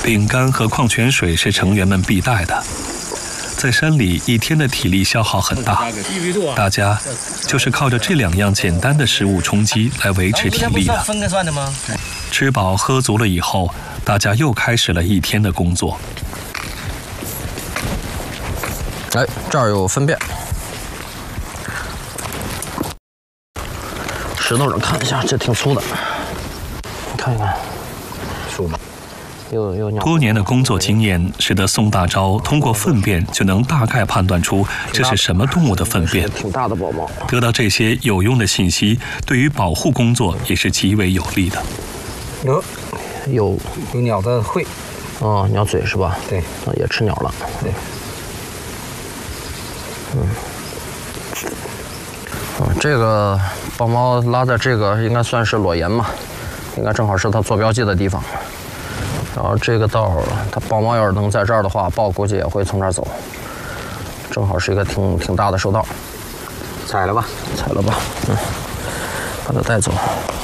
饼干和矿泉水是成员们必带的。在山里一天的体力消耗很大，大家就是靠着这2样简单的食物充饥来维持体力的。 分开算的吗？ 吃饱喝足了以后，大家又开始了一天的工作。 哎，这儿有粪便，石头上看一下，这挺粗的，你看一看，粗吗？有鸟。 多年的工作经验使得宋大钊通过粪便就能大概判断出这是什么动物的粪便。 挺大的宝宝。 得到这些有用的信息，对于保护工作也是极为有利的。 有鸟的喙， 哦，鸟嘴是吧？ 对， 也吃鸟了。 对。 这个豹猫拉在这个应该算是裸岩嘛，应该正好是它做标记的地方。然后这个道，它豹猫要是能在这儿的话，豹估计也会从这儿走。正好是一个挺大的兽道。 踩了吧， 把它带走。